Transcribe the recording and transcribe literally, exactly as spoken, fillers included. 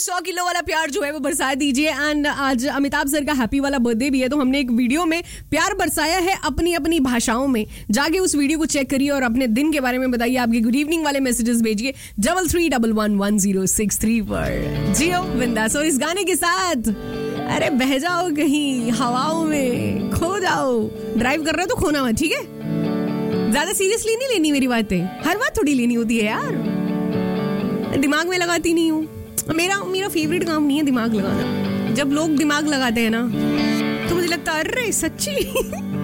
सौ किलो वाला प्यार जो है वो बरसा दीजिए। एंड आज अमिताभ सर का हैप्पी वाला बर्थडे भी है, तो हमने एक वीडियो में प्यार बरसाया है अपनी अपनी भाषाओं में। जाके उस वीडियो को चेक करिए और अपने दिन के बारे में बताइए। आपके गुड इवनिंग वाले मैसेजेस भेजिए double three double one one zero six three पर। जियो बिंदास। और इस गाने के साथ अरे बह जाओ कहीं हवाओं में, खो जाओ। ड्राइव कर रहे हो तो खोना मत, ठीक है? ज्यादा सीरियसली नहीं लेनी मेरी बातें, हर बात थोड़ी लेनी होती है यार। दिमाग में लगाती नहीं हूँ। मेरा मेरा फेवरेट काम नहीं है दिमाग लगाना। जब लोग दिमाग लगाते हैं ना तो मुझे लगता है अरे सच्ची